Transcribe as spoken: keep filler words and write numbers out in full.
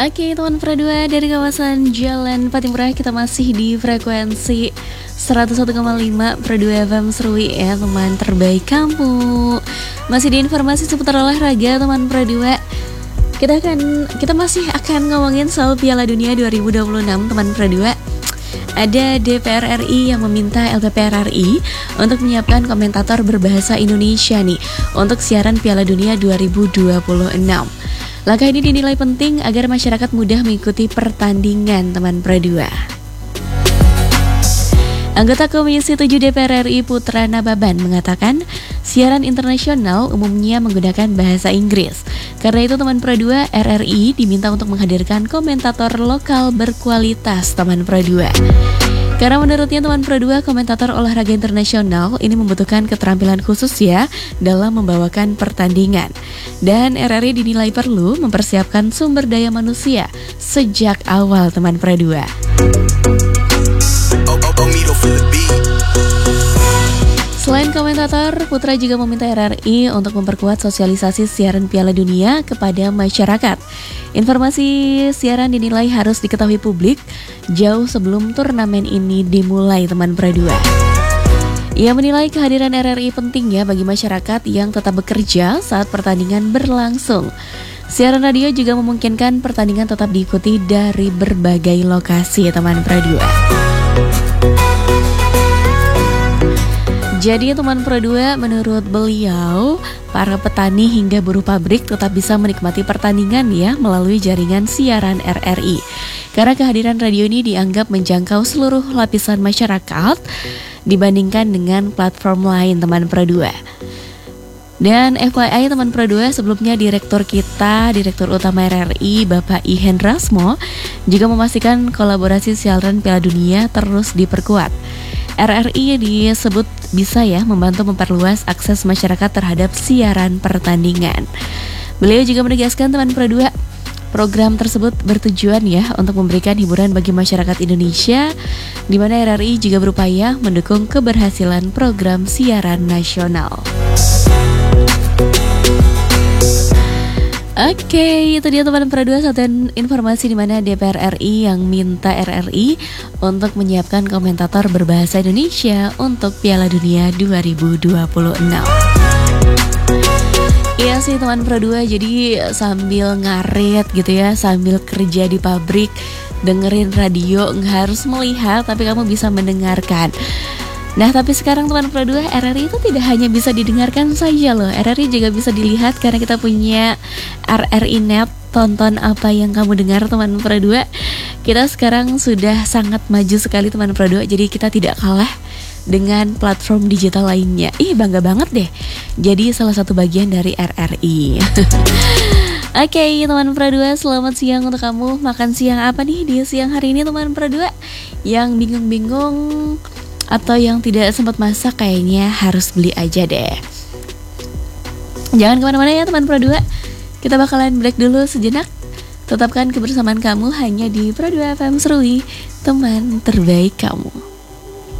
Oke teman Pro dua, dari kawasan Jalan Patimura kita masih di frekuensi seratus satu koma lima Pro dua F M Serui ya teman terbaik kamu. Masih di informasi seputar olahraga teman Pro dua. Kita akan kita masih akan ngomongin soal Piala Dunia dua ribu dua puluh enam teman Pro dua. Ada D P R R I yang meminta L P P R R I untuk menyiapkan komentator berbahasa Indonesia nih untuk siaran Piala Dunia dua ribu dua puluh enam. Langkah ini dinilai penting agar masyarakat mudah mengikuti pertandingan teman Pro dua. Anggota Komisi tujuh D P R R I Putra Nababan mengatakan siaran internasional umumnya menggunakan bahasa Inggris. Karena itu teman Pro dua, R R I diminta untuk menghadirkan komentator lokal berkualitas teman Pro dua. Karena menurutnya teman Pro dua, komentator olahraga internasional ini membutuhkan keterampilan khusus ya dalam membawakan pertandingan. Dan R R I dinilai perlu mempersiapkan sumber daya manusia sejak awal teman Pro dua. Selain komentator, Putra juga meminta R R I untuk memperkuat sosialisasi siaran Piala Dunia kepada masyarakat. Informasi siaran dinilai harus diketahui publik jauh sebelum turnamen ini dimulai teman Pro dua. Ia menilai kehadiran R R I penting ya bagi masyarakat yang tetap bekerja saat pertandingan berlangsung. Siaran radio juga memungkinkan pertandingan tetap diikuti dari berbagai lokasi teman Pro dua. Jadi teman Pro dua, menurut beliau, para petani hingga buruh pabrik tetap bisa menikmati pertandingan ya melalui jaringan siaran R R I. Karena kehadiran radio ini dianggap menjangkau seluruh lapisan masyarakat dibandingkan dengan platform lain teman Pro dua. Dan F Y I teman Pro dua, sebelumnya direktur kita, Direktur Utama R R I, Bapak I Hendrasmo, juga memastikan kolaborasi siaran Piala Dunia terus diperkuat. R R I disebut bisa ya membantu memperluas akses masyarakat terhadap siaran pertandingan. Beliau juga menegaskan teman Pro dua, program tersebut bertujuan ya untuk memberikan hiburan bagi masyarakat Indonesia, di mana R R I juga berupaya mendukung keberhasilan program siaran nasional. Oke, itu dia teman Pro dua, satu informasi di mana D P R R I yang minta R R I untuk menyiapkan komentator berbahasa Indonesia untuk Piala Dunia dua ribu dua puluh enam. Iya sih teman Pro dua, jadi sambil ngarit gitu ya, sambil kerja di pabrik, dengerin radio, nggak harus melihat tapi kamu bisa mendengarkan. Nah tapi sekarang teman Pro dua, R R I itu tidak hanya bisa didengarkan saja loh, R R I juga bisa dilihat karena kita punya R R I Net. Tonton apa yang kamu dengar teman Pro dua. Kita sekarang sudah sangat maju sekali teman Pro dua, jadi kita tidak kalah dengan platform digital lainnya. Ih bangga banget deh, jadi salah satu bagian dari R R I. Oke okay, teman Pro dua, selamat siang untuk kamu. Makan siang apa nih di siang hari ini teman Pro dua? Yang bingung-bingung atau yang tidak sempat masak kayaknya harus beli aja deh. Jangan kemana-mana ya teman Pro dua. Kita bakalan break dulu sejenak. Tetapkan kebersamaan kamu hanya di Pro dua F M Serui, teman terbaik kamu.